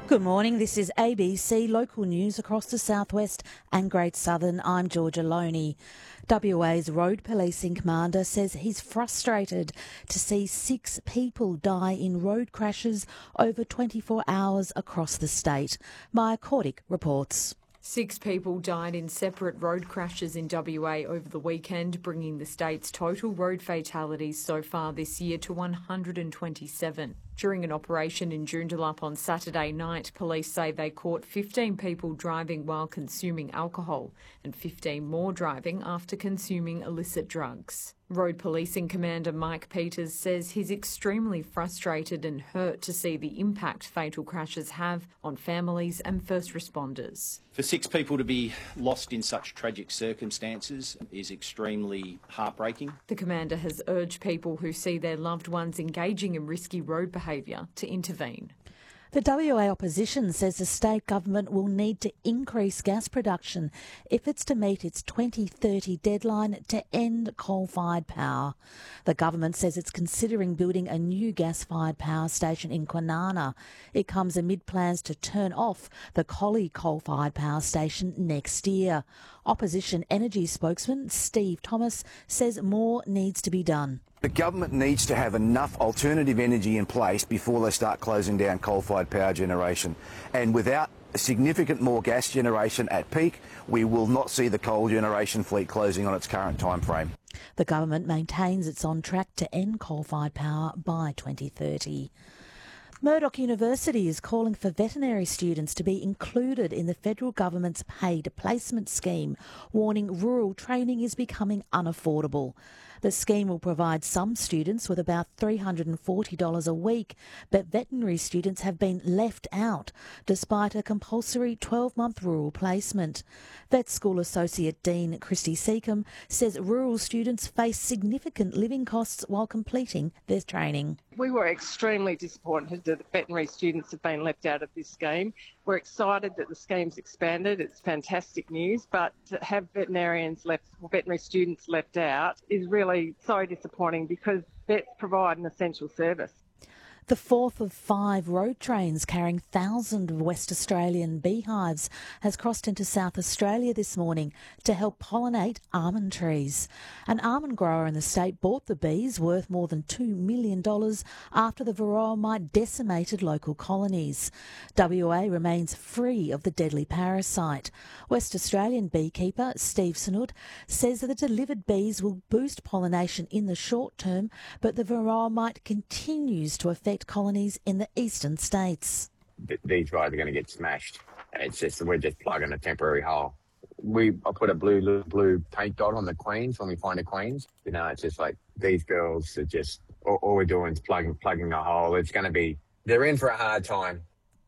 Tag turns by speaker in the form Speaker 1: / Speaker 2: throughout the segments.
Speaker 1: Good morning, this is ABC Local News across the southwest and Great Southern. I'm Georgia Loney. WA's road policing commander says he's frustrated to see 6 people die in road crashes over 24 hours across the state. Maya Cordick reports.
Speaker 2: 6 people died in separate road crashes in WA over the weekend, bringing the state's total road fatalities so far this year to 127. During an operation in Joondalup on Saturday night, police say they caught 15 people driving while consuming alcohol and 15 more driving after consuming illicit drugs. Road Policing Commander Mike Peters says he's extremely frustrated and hurt to see the impact fatal crashes have on families and first responders.
Speaker 3: For 6 people to be lost in such tragic circumstances is extremely heartbreaking.
Speaker 2: The commander has urged people who see their loved ones engaging in risky road behaviour to intervene.
Speaker 1: The WA opposition says the state government will need to increase gas production if it's to meet its 2030 deadline to end coal-fired power. The government says it's considering building a new gas-fired power station in Kwinana. It comes amid plans to turn off the Collie coal-fired power station next year. Opposition energy spokesman Steve Thomas says more needs to be done.
Speaker 4: The government needs to have enough alternative energy in place before they start closing down coal-fired power generation. And without significant more gas generation at peak, we will not see the coal generation fleet closing on its current time frame.
Speaker 1: The government maintains it's on track to end coal-fired power by 2030. Murdoch University is calling for veterinary students to be included in the federal government's paid placement scheme, warning rural training is becoming unaffordable. The scheme will provide some students with about $340 a week, but veterinary students have been left out despite a compulsory 12-month rural placement. Vet School Associate Dean Christy Seacombe says rural students face significant living costs while completing their training.
Speaker 5: We were extremely disappointed that the veterinary students have been left out of this scheme. We're excited that the scheme's expanded. It's fantastic news, but to have veterinary students left out is really so disappointing because vets provide an essential service.
Speaker 1: The 4th of 5 road trains carrying thousands of West Australian beehives has crossed into South Australia this morning to help pollinate almond trees. An almond grower in the state bought the bees worth more than $2 million after the varroa mite decimated local colonies. WA remains free of the deadly parasite. West Australian beekeeper Steve Snood says that the delivered bees will boost pollination in the short term, but the varroa mite continues to affect colonies in the eastern states.
Speaker 6: These guys are going to get smashed. We're just plugging a temporary hole. I put a blue paint dot on the queens when we find the queens. It's just like these girls are just all we're doing is plugging a hole. They're in for a hard time.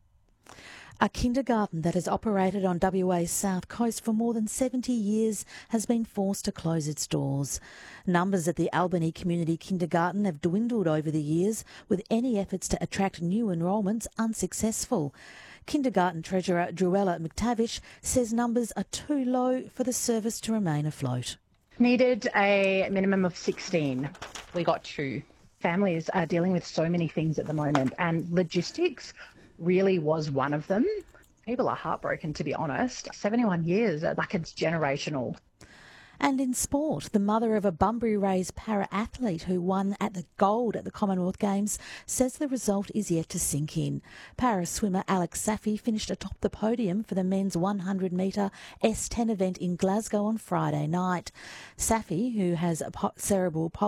Speaker 1: A kindergarten that has operated on WA's south coast for more than 70 years has been forced to close its doors. Numbers at the Albany Community Kindergarten have dwindled over the years, with any efforts to attract new enrolments unsuccessful. Kindergarten Treasurer Druella McTavish says numbers are too low for the service to remain afloat.
Speaker 7: Needed a minimum of 16. We got 2. Families are dealing with so many things at the moment, and logistics really was one of them. People are heartbroken, to be honest. 71 years, it's generational.
Speaker 1: And in sport, the mother of a Bunbury Rays para-athlete who won at the gold at the Commonwealth Games says the result is yet to sink in. Para-swimmer Alex Safi finished atop the podium for the men's 100-metre S10 event in Glasgow on Friday night. Safi, who has cerebral palsy,